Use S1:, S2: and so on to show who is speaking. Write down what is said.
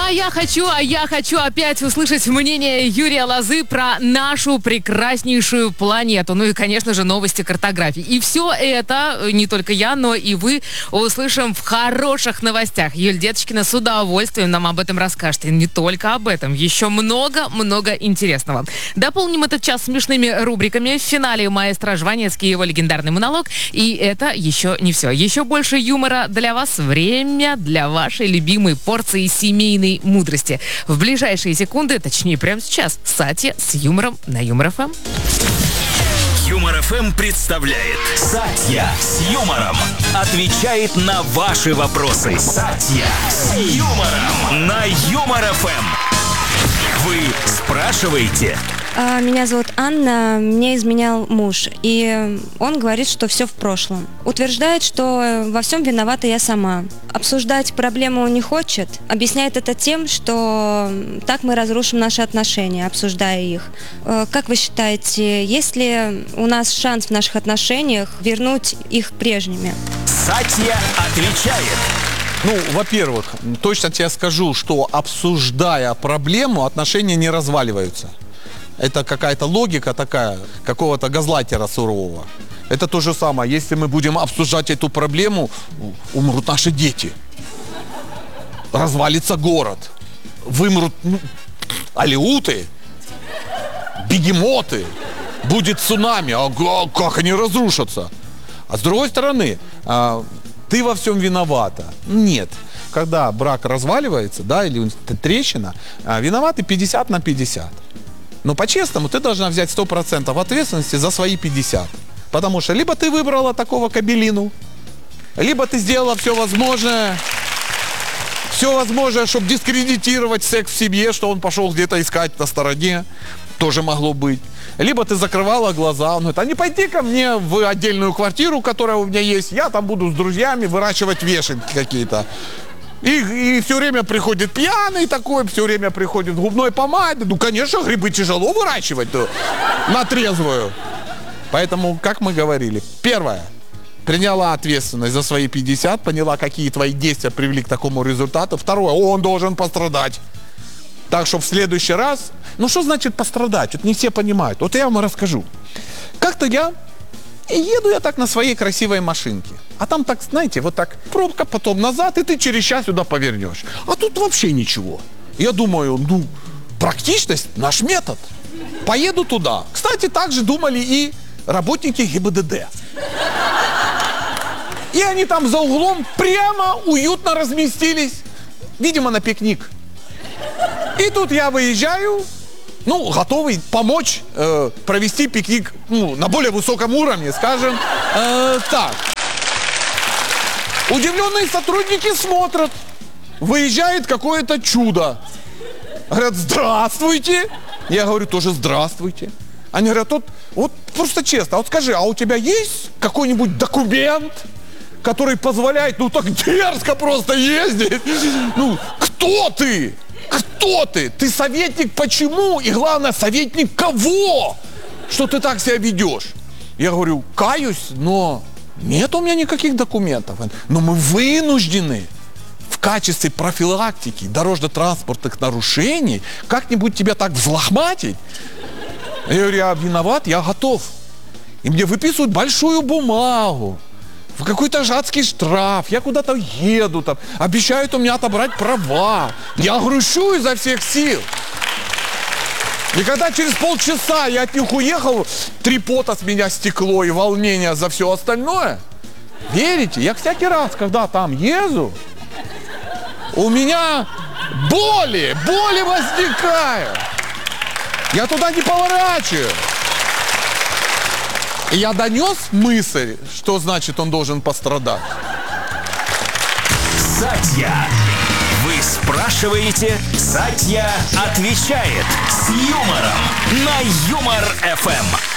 S1: я хочу опять услышать мнение Юрия Лозы про нашу прекраснейшую планету. Ну и, конечно же, новости картографии. И все это, не только я, но и вы услышим в хороших новостях. Юль Деточкина с удовольствием нам об этом расскажет. И не только об этом. Еще много-много интересного. Дополним этот час смешными рубриками. В финале маэстро Жванецкий и его легендарный монолог. И это еще не все. Еще больше юмора для вас. Время для вашей любимой порции семейной мудрости. В ближайшие секунды, точнее прямо сейчас, Сатья с юмором на Юмор ФМ.
S2: Юмор ФМ представляет Сатья с юмором. Отвечает на ваши вопросы. Сатья с юмором на Юмор ФМ. Вы спрашиваете?
S3: Меня зовут Анна, мне изменял муж, и он говорит, что все в прошлом. Утверждает, что во всем виновата я сама. Обсуждать проблему не хочет, объясняет это тем, что так мы разрушим наши отношения, обсуждая их. Как вы считаете, есть ли у нас шанс в наших отношениях вернуть их прежними?
S2: Сатья отвечает.
S4: Ну, во-первых, точно тебе скажу, что обсуждая проблему, отношения не разваливаются. Это какая-то логика такая, какого-то газлайтера сурового. Это то же самое. Если мы будем обсуждать эту проблему, умрут наши дети. Развалится город. Вымрут алеуты, бегемоты. Будет цунами. А как они разрушатся? А с другой стороны, ты во всем виновата. Нет. Когда брак разваливается, да, или трещина, виноваты 50 на 50. Но по-честному ты должна взять 100% ответственности за свои 50. Потому что либо ты выбрала такого кабелину, либо ты сделала все возможное, чтобы дискредитировать секс в семье, что он пошел где-то искать на стороне. Тоже могло быть. Либо ты закрывала глаза. Он говорит, а не пойди ко мне в отдельную квартиру, которая у меня есть. Я там буду с друзьями выращивать вешенки какие-то. И все время приходит пьяный такой, все время приходит в губной помаде. Ну, конечно, грибы тяжело выращивать на трезвую. Поэтому, как мы говорили, первое, приняла ответственность за свои 50, поняла, какие твои действия привели к такому результату. Второе, он должен пострадать. Так что в следующий раз, ну что значит пострадать? Вот не все понимают. Вот я вам расскажу. Как-то еду я так на своей красивой машинке. А там так, знаете, вот так пробка, потом назад, и ты через час сюда повернешь. А тут вообще ничего. Я думаю, практичность наш метод. Поеду туда. Кстати, так же думали и работники ГИБДД. И они там за углом прямо уютно разместились. Видимо, на пикник. И тут я выезжаю, готовый помочь провести пикник на более высоком уровне, скажем так. Удивленные сотрудники смотрят. Выезжает какое-то чудо. Говорят, здравствуйте. Я говорю, тоже здравствуйте. Они говорят, вот просто честно, вот скажи, а у тебя есть какой-нибудь документ, который позволяет, так дерзко просто ездить? Кто ты? Кто ты? Ты советник почему? И главное, советник кого? Что ты так себя ведешь? Я говорю, каюсь, но нет у меня никаких документов. Но мы вынуждены в качестве профилактики дорожно-транспортных нарушений как-нибудь тебя так взлохматить. Я говорю, я виноват, я готов. И мне выписывают большую бумагу. В какой-то жадский штраф, я куда-то еду, там, обещают у меня отобрать права. Я грущу изо всех сил. И когда через полчаса я от них уехал, 3 пота с меня стекло и волнение за все остальное, верите, я всякий раз, когда там езжу, у меня боли возникают. Я туда не поворачиваю. И я донес мысль, что значит он должен пострадать.
S2: Сатья. Вы спрашиваете, Сатья отвечает с юмором на Юмор ФМ.